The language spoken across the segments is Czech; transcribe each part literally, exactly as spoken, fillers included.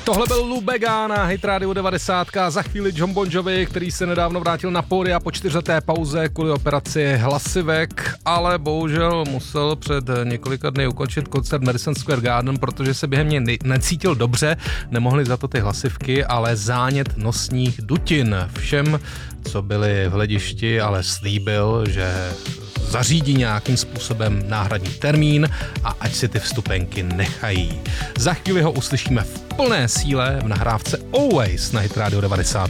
Tohle byl Lou Bega na Hit Radio devadesát. Za chvíli Jon Bon Jovi, který se nedávno vrátil na pódia po čtyřleté pauze kvůli operaci hlasivek, ale bohužel musel před několika dny ukončit koncert Madison Square Garden, protože se během něj necítil dobře, nemohli za to ty hlasivky, ale zánět nosních dutin. Všem, co byli v hledišti, ale slíbil, že zařídí nějakým způsobem náhradní termín a ať si ty vstupenky nechají. Za chvíli ho uslyšíme v plné síle v nahrávce Always na Hit Radio devadesát.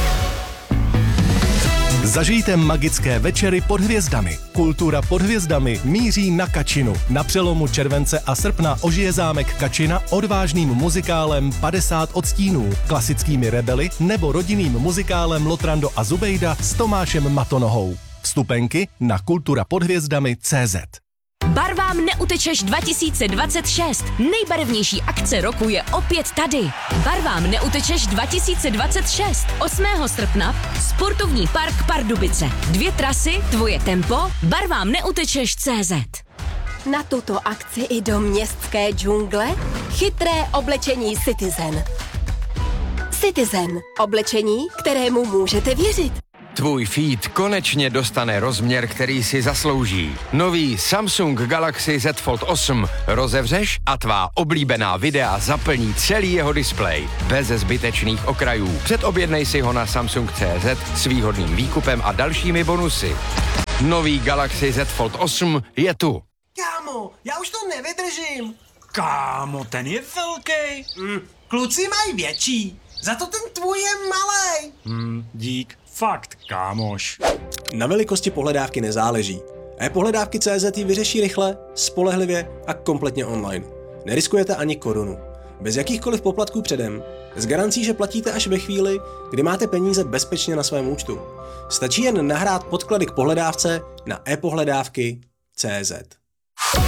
Zažijte magické večery pod hvězdami. Kultura pod hvězdami míří na Kačinu. Na přelomu července a srpna ožije zámek Kačina odvážným muzikálem padesát odstínů, klasickými rebely nebo rodinným muzikálem Lotrando a Zubejda s Tomášem Matonohou. Vstupenky na kultura pod hvězdami tečka cé zet. Barvám neutečeš dva tisíce dvacet šest. Nejbarevnější akce roku je opět tady. Barvám neutečeš dva tisíce dvacet šest. osmého srpna Sportovní park Pardubice. Dvě trasy, tvoje tempo, barvám neutečeš tečka cé zet. Na tuto akci i do městské džungle chytré oblečení Citizen. Citizen. Oblečení, kterému můžete věřit. Tvůj feed konečně dostane rozměr, který si zaslouží. Nový Samsung Galaxy Z Fold osm rozevřeš a tvá oblíbená videa zaplní celý jeho displej. Bez zbytečných okrajů. Předobjednej si ho na Samsung tečka cé zet s výhodným výkupem a dalšími bonusy. Nový Galaxy Z Fold osm je tu. Kámo, já už to nevydržím. Kámo, ten je velký. Mm, kluci mají větší. Za to ten tvůj je malej. Hmm, dík. Fakt, kámoš. Na velikosti pohledávky nezáleží. e-pohledávky tečka cé zet ji vyřeší rychle, spolehlivě a kompletně online. Neriskujete ani korunu. Bez jakýchkoliv poplatků předem. S garancí, že platíte až ve chvíli, kdy máte peníze bezpečně na svém účtu. Stačí jen nahrát podklady k pohledávce na e-pohledávky tečka cé zet.